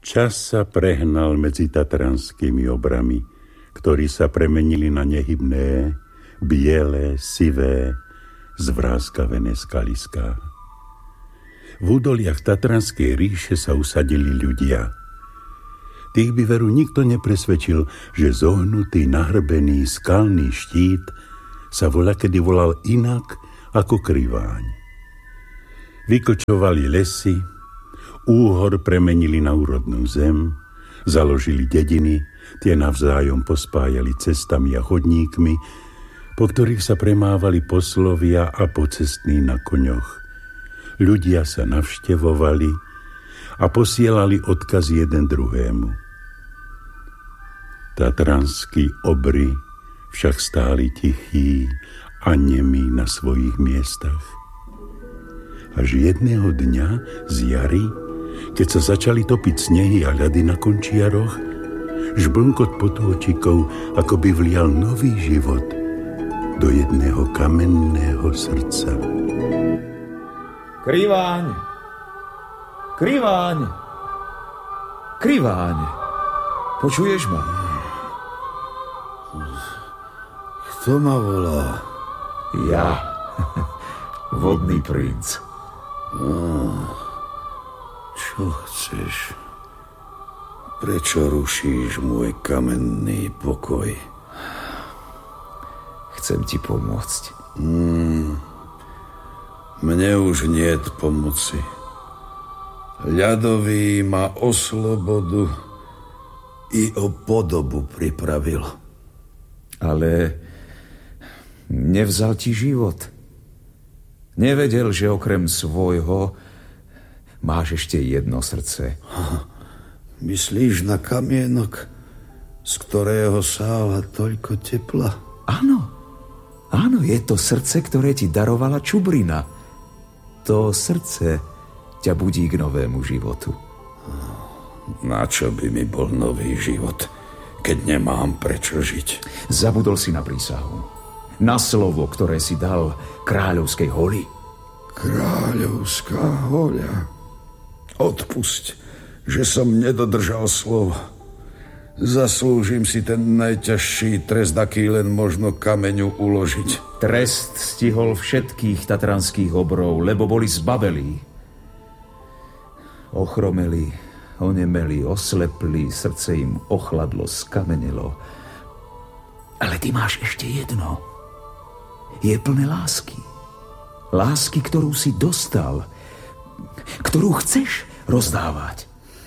Čas sa prehnal medzi tatranskými obrami, ktorí sa premenili na nehybné, biele, sivé, zvráskavené skaliská. V údoliach Tatranskej ríše sa usadili ľudia. Tých by veru nikto nepresvedčil, že zohnutý, nahrbený, skalný štít sa voľakedy volal inak ako Kriváň. Vyklčovali lesy, úhor premenili na úrodnú zem, založili dediny, tie navzájom pospájali cestami a chodníkmi, po ktorých sa premávali poslovia a pocestní na koňoch. Ľudia sa navštevovali a posielali odkaz jeden druhému. Tatranskí obry však stáli tichí a nemí na svojich miestach. Až jedného dňa z jary, keď sa začali topiť snehy a ľady na končiaroch, žblnkot potôčikov ako by vlial nový život do jedného kamenného srdca. Kriváň! Kriváň! Kriváň! Počuješ ma? Kto ma volá? Ja. Vodný princ. Čo chceš? Prečo rušíš môj kamenný pokoj? Chcem ti pomôcť. Mne už niet pomoci. Ľadový ma o slobodu i o podobu pripravil. Ale nevzal ti život. Nevedel, že okrem svojho máš ešte jedno srdce. Myslíš na kamienok, z ktorého sála toľko tepla? Áno, je to srdce, ktoré ti darovala Čubrina. To srdce ťa budí k novému životu. Na čo by mi bol nový život, keď nemám prečo žiť? Zabudol si na prísahu. Na slovo, ktoré si dal kráľovskej holi. Kráľovská hoľa. Odpusť, že som nedodržal slovo. Zaslúžim si ten najťažší trest, aký len možno kameňu uložiť. Trest stihol všetkých tatranských obrov, lebo boli zbabelí. Ochromeli, onemeli, oslepli, srdce im ochladlo, skamenelo. Ale ty máš ešte jedno. Je plné lásky. Lásky, ktorú si dostal, ktorú chceš rozdávať.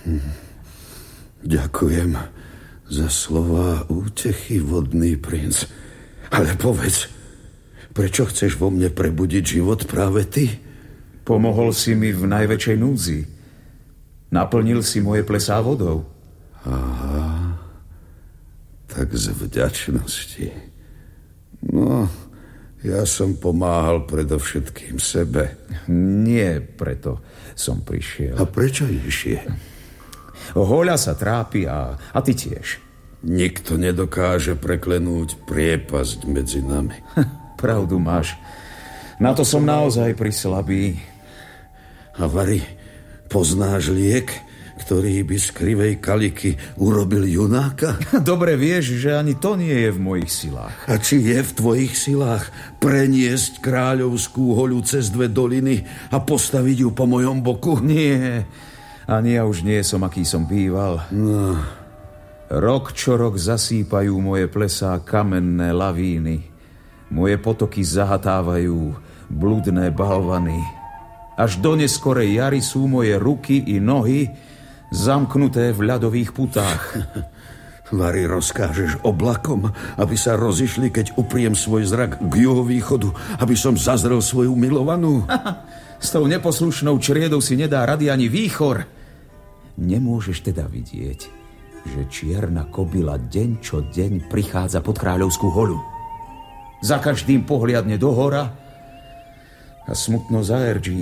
Ďakujem za slová útechy, vodný princ. Ale povedz, prečo chceš vo mne prebudiť život práve ty? Pomohol si mi v najväčšej núdzi. Naplnil si moje plesá vodou. Aha, tak z vďačnosti. No, ja som pomáhal predovšetkým sebe. Nie preto som prišiel. A prečo ješ? Hoľa sa trápi a ty tiež. Nikto nedokáže preklenúť priepasť medzi nami. Pravdu máš. Na to som naozaj prislabý. A Vary, poznáš liek, ktorý by z krivej kaliky urobil junáka? Dobre vieš, že ani to nie je v mojich silách. A či je v tvojich silách preniesť kráľovskú hoľu cez 2 doliny a postaviť ju po mojom boku? Nie, ani ja už nie som, aký som býval. No. Rok čo rok zasýpajú moje plesá kamenné lavíny. Moje potoky zahatávajú bludné balvany. Až do neskorej jary sú moje ruky i nohy zamknuté v ľadových putách. Vary, rozkážeš oblakom, aby sa rozišli, keď upriem svoj zrak k juhovýchodu, aby som zazrel svoju milovanú? S tou neposlušnou čriedou si nedá rady ani výchor. Nemôžeš teda vidieť, že čierna kobila deň čo deň prichádza pod kráľovskú hoľu. Za každým pohliadne do hora a smutno zaerdží.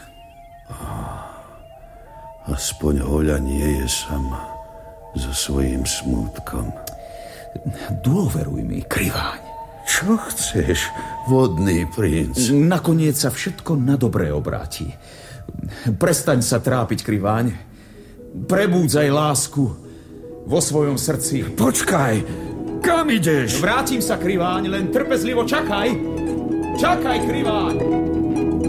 Aspoň hoľa nie je sama so svojím smútkom. Dôveruj mi, Kriváň. Čo chceš, vodný princ? Nakoniec sa všetko na dobré obráti. Prestaň sa trápiť, Kriváň. Prebúdzaj lásku vo svojom srdci. Počkaj, kam ideš? Vrátim sa, Kriváň, len trpezlivo čakaj. Čakaj, Kriváň.